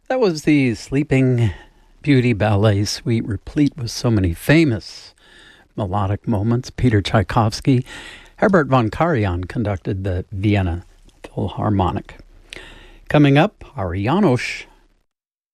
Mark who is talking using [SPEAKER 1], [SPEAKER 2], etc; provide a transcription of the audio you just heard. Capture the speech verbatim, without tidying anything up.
[SPEAKER 1] That was the Sleeping Beauty Ballet Suite, replete with so many famous melodic moments. Peter Tchaikovsky. Herbert von Karajan conducted the Vienna Philharmonic. Coming up, our János